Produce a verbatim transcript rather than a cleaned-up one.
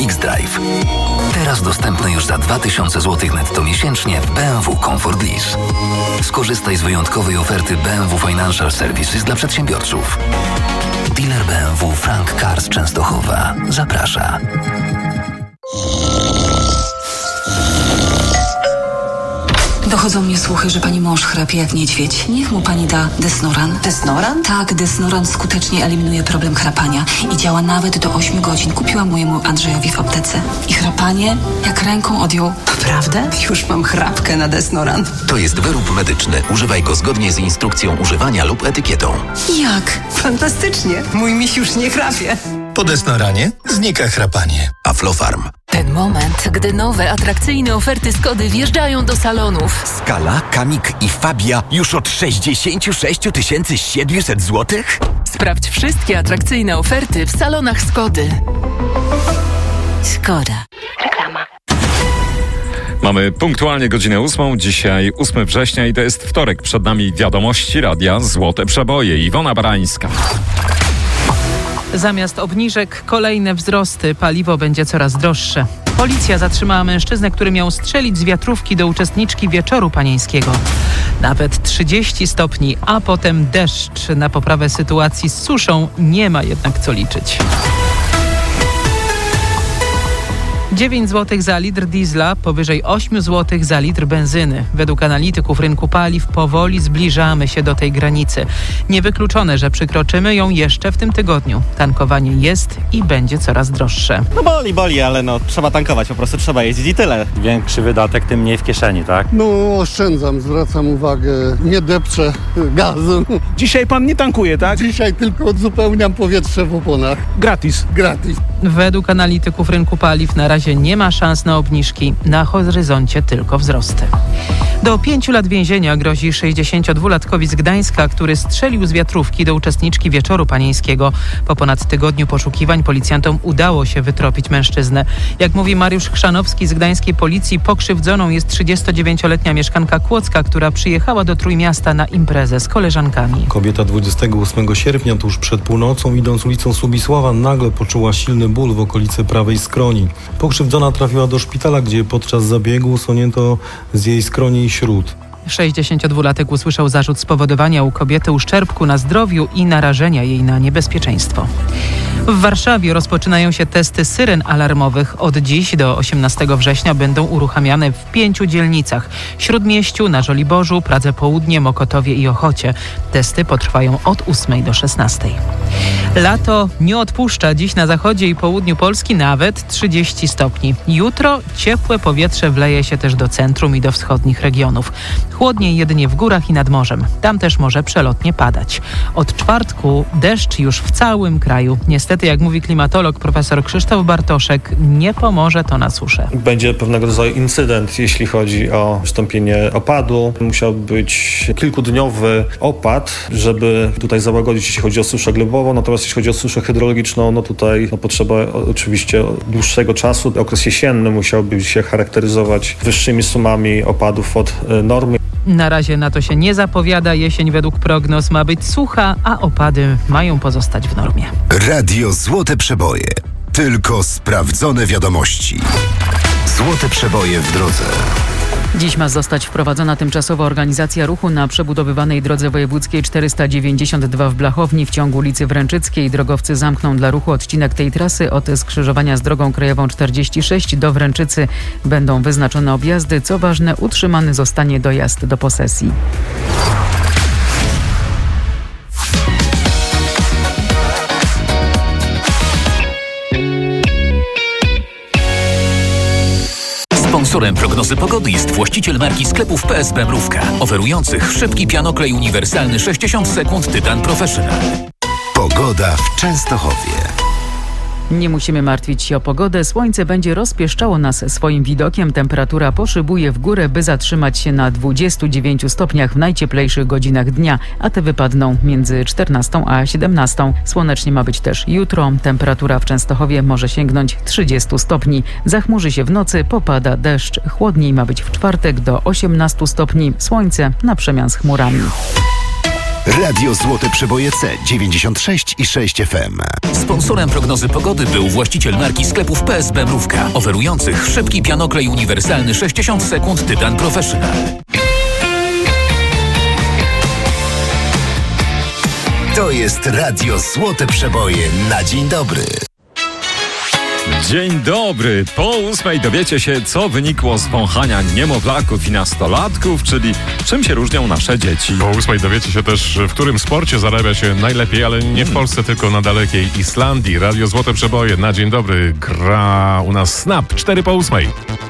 X-Drive. Teraz dostępny już za dwa tysiące złotych netto miesięcznie w B M W Comfort Lease. Skorzystaj z wyjątkowej oferty B M W Financial Services dla przedsiębiorców. Dealer B M W Frank Cars Częstochowa zaprasza. Dochodzą mnie słuchy, że pani mąż chrapie jak niedźwiedź. Niech mu pani da Desnoran. Desnoran? Tak, Desnoran skutecznie eliminuje problem chrapania i działa nawet do ośmiu godzin. Kupiłam mojemu Andrzejowi w aptece. I chrapanie jak ręką odjął. Naprawdę? Już mam chrapkę na Desnoran. To jest wyrób medyczny. Używaj go zgodnie z instrukcją używania lub etykietą. Jak? Fantastycznie. Mój miś już nie chrapie. Po Desnoranie znika chrapanie. Aflofarm. Ten moment, gdy nowe, atrakcyjne oferty Skody wjeżdżają do salonów. Skala, Kamik i Fabia już od sześćdziesiąt sześć tysięcy siedemset złotych? Sprawdź wszystkie atrakcyjne oferty w salonach Skody. Skoda. Reklama. Mamy punktualnie godzinę ósmą, dzisiaj ósmego września i to jest wtorek. Przed nami wiadomości radia Złote Przeboje. Iwona Barańska. Zamiast obniżek kolejne wzrosty, paliwo będzie coraz droższe. Policja zatrzymała mężczyznę, który miał strzelić z wiatrówki do uczestniczki wieczoru panieńskiego. Nawet trzydzieści stopni, a potem deszcz. Na poprawę sytuacji z suszą nie ma jednak co liczyć. dziewięć złotych za litr diesla, powyżej osiem złotych za litr benzyny. Według analityków rynku paliw powoli zbliżamy się do tej granicy. Niewykluczone, że przekroczymy ją jeszcze w tym tygodniu. Tankowanie jest i będzie coraz droższe. No boli, boli, ale no trzeba tankować, po prostu trzeba jeździć i tyle. Większy wydatek, tym mniej w kieszeni, tak? No oszczędzam, zwracam uwagę, nie depczę gazu. Dzisiaj pan nie tankuje, tak? Dzisiaj tylko odzupełniam powietrze w oponach. Gratis. Gratis. Według analityków rynku paliw na razie nie ma szans na obniżki, na horyzoncie tylko wzrosty. Do pięciu lat więzienia grozi sześćdziesięciodwulatkowi z Gdańska, który strzelił z wiatrówki do uczestniczki wieczoru panieńskiego. Po ponad tygodniu poszukiwań policjantom udało się wytropić mężczyznę. Jak mówi Mariusz Chrzanowski z gdańskiej policji, pokrzywdzoną jest trzydziestodziewięcioletnia mieszkanka Kłodzka, która przyjechała do Trójmiasta na imprezę z koleżankami. Kobieta dwudziestego ósmego sierpnia, tuż przed północą, idąc ulicą Subisława, nagle poczuła silny ból w okolicy prawej skroni. Pokrzywdzona trafiła do szpitala, gdzie podczas zabiegu usunięto z jej skroni śród. sześćdziesięciodwulatek usłyszał zarzut spowodowania u kobiety uszczerbku na zdrowiu i narażenia jej na niebezpieczeństwo. W Warszawie rozpoczynają się testy syren alarmowych. Od dziś do osiemnastego września będą uruchamiane w pięciu dzielnicach: Śródmieściu, na Żoliborzu, Pradze Południe, Mokotowie i Ochocie. Testy potrwają od ósmej do szesnastej. Lato nie odpuszcza. Dziś na zachodzie i południu Polski nawet trzydzieści stopni. Jutro ciepłe powietrze wleje się też do centrum i do wschodnich regionów. Chłodniej jedynie w górach i nad morzem. Tam też może przelotnie padać. Od czwartku deszcz już w całym kraju. Niestety, jak mówi klimatolog profesor Krzysztof Bartoszek, nie pomoże to na suszę. Będzie pewnego rodzaju incydent, jeśli chodzi o wystąpienie opadu. Musiał być kilkudniowy opad, żeby tutaj załagodzić, jeśli chodzi o suszę glebową. Natomiast jeśli chodzi o suszę hydrologiczną, no tutaj no, potrzeba oczywiście dłuższego czasu. Okres jesienny musiałby się charakteryzować wyższymi sumami opadów od normy. Na razie na to się nie zapowiada. Jesień według prognoz ma być sucha, a opady mają pozostać w normie. Radio Złote Przeboje. Tylko sprawdzone wiadomości. Złote Przeboje w drodze. Dziś ma zostać wprowadzona tymczasowa organizacja ruchu na przebudowywanej drodze wojewódzkiej czterysta dziewięćdziesiąt dwa w Blachowni w ciągu ulicy Wręczyckiej. Drogowcy zamkną dla ruchu odcinek tej trasy od skrzyżowania z drogą krajową czterdzieści sześć do Wręczycy. Będą wyznaczone objazdy. Co ważne, utrzymany zostanie dojazd do posesji. Sponsorem prognozy pogody jest właściciel marki sklepów P S B Mrówka, oferujących szybki pianoklej uniwersalny sześćdziesiąt sekund Tytan Professional. Pogoda w Częstochowie. Nie musimy martwić się o pogodę. Słońce będzie rozpieszczało nas swoim widokiem. Temperatura poszybuje w górę, by zatrzymać się na dwudziestu dziewięciu stopniach w najcieplejszych godzinach dnia, a te wypadną między czternastą a siedemnastą. Słonecznie ma być też jutro. Temperatura w Częstochowie może sięgnąć trzydziestu stopni. Zachmurzy się w nocy, popada deszcz. Chłodniej ma być w czwartek do osiemnastu stopni. Słońce na przemian z chmurami. Radio Złote Przeboje C dziewięćdziesiąt sześć i sześć F M. Sponsorem prognozy pogody był właściciel marki sklepów P S B Mrówka, oferujących szybki pianoklej uniwersalny sześćdziesiąt sekund Tytan Professional. To jest Radio Złote Przeboje na dzień dobry. Dzień dobry. Po ósmej dowiecie się, co wynikło z wąchania niemowlaków i nastolatków, czyli czym się różnią nasze dzieci. Po ósmej dowiecie się też, w którym sporcie zarabia się najlepiej, ale nie w Polsce, tylko na dalekiej Islandii. Radio Złote Przeboje na dzień dobry gra u nas Snap. Cztery po ósmej.